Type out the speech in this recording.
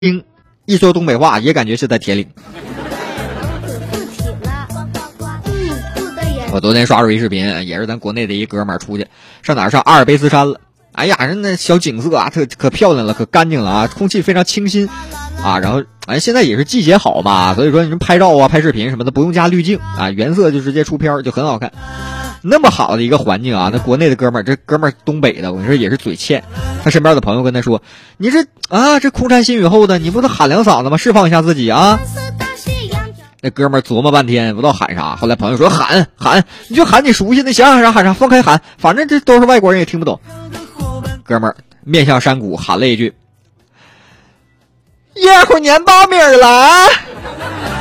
听一说东北话也感觉是在铁岭。我昨天刷出一视频，也是咱国内的一哥们儿出去上哪儿，上阿尔卑斯山了。哎呀，人那小景色啊，可漂亮了，可干净了啊，空气非常清新啊。然后现在也是季节好嘛，所以说你们拍照啊、拍视频什么的不用加滤镜啊，原色就直接出片就很好看。那么好的一个环境啊，那国内的哥们儿，这哥们儿东北的，我跟你说也是嘴欠。他身边的朋友跟他说：“你这空山新雨后的，你不能喊两嗓子吗？释放一下自己啊！”那哥们儿琢磨半天不知道喊啥，后来朋友说喊，你就喊你熟悉的，想喊啥喊啥，放开喊，反正这都是外国人也听不懂。哥们儿面向山谷喊了一句：“一会儿年苞米了。”